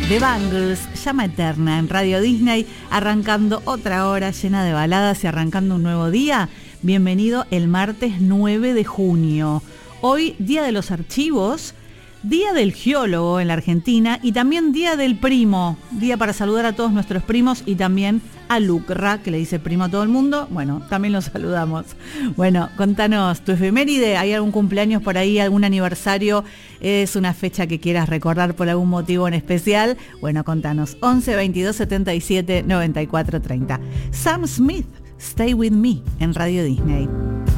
The Bangles, Llama Eterna en Radio Disney, arrancando otra hora llena de baladas y arrancando un nuevo día. Bienvenido el martes 9 de junio. Hoy, Día de los Archivos, Día del Geólogo en la Argentina y también Día del Primo. Día para saludar a todos nuestros primos y también a Lucra, que le dice primo a todo el mundo. Bueno, también los saludamos. Bueno, contanos tu efeméride. ¿Hay algún cumpleaños por ahí, algún aniversario? ¿Es una fecha que quieras recordar por algún motivo en especial? Bueno, contanos. 11 22 77 94 30. Sam Smith, Stay With Me en Radio Disney.